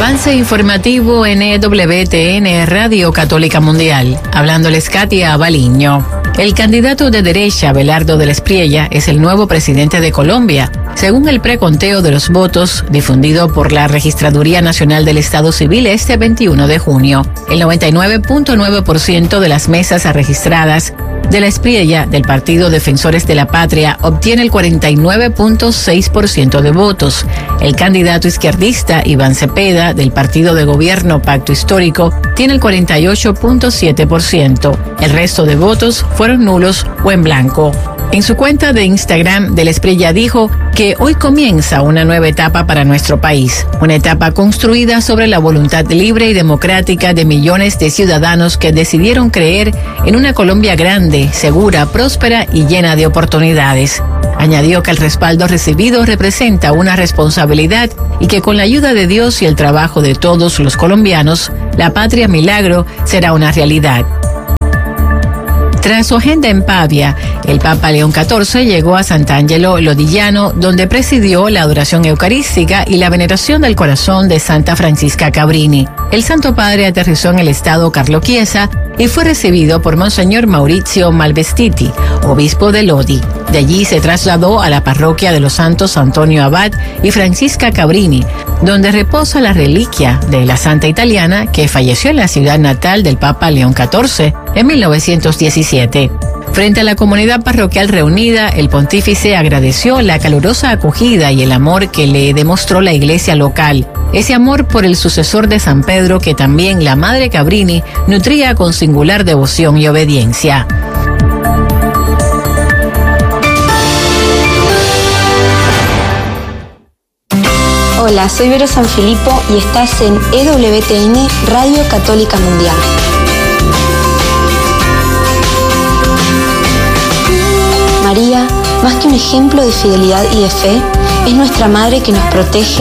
Avance informativo en EWTN Radio Católica Mundial. Hablándoles Katia Baliño. El candidato de derecha, Abelardo del Espriella, es el nuevo presidente de Colombia, según el preconteo de los votos difundido por la Registraduría Nacional del Estado Civil este 21 de junio. El 99.9% de las mesas registradas de la Espriella del Partido Defensores de la Patria obtiene el 49.6% de votos. El candidato izquierdista Iván Cepeda del Partido de Gobierno Pacto Histórico tiene el 48.7%. El resto de votos fueron nulos o en blanco. En su cuenta de Instagram, del Espriella dijo que hoy comienza una nueva etapa para nuestro país, una etapa construida sobre la voluntad libre y democrática de millones de ciudadanos que decidieron creer en una Colombia grande, segura, próspera y llena de oportunidades. Añadió que el respaldo recibido representa una responsabilidad y que con la ayuda de Dios y el trabajo de todos los colombianos, la patria milagro será una realidad. Tras su agenda en Pavia, el Papa León XIV llegó a Sant'Angelo Lodigiano, donde presidió la adoración eucarística y la veneración del corazón de Santa Francisca Cabrini. El Santo Padre aterrizó en el estado Carlo Chiesa y fue recibido por Monseñor Maurizio Malvestiti, obispo de Lodi. De allí se trasladó a la parroquia de los santos Antonio Abad y Francisca Cabrini, donde reposa la reliquia de la santa italiana que falleció en la ciudad natal del Papa León XIV en 1917. Frente a la comunidad parroquial reunida, el pontífice agradeció la calurosa acogida y el amor que le demostró la iglesia local. Ese amor por el sucesor de San Pedro que también la madre Cabrini nutría con singular devoción y obediencia. Hola, soy Vero Sanfilippo y estás en EWTN Radio Católica Mundial. María, más que un ejemplo de fidelidad y de fe, es nuestra madre que nos protege